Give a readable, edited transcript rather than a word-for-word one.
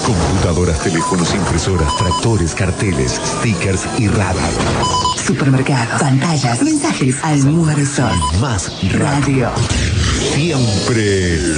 Computadoras, teléfonos, impresoras, tractores, carteles, stickers y radar. Supermercados, pantallas, mensajes, almuerzos. Más Radio. Siempre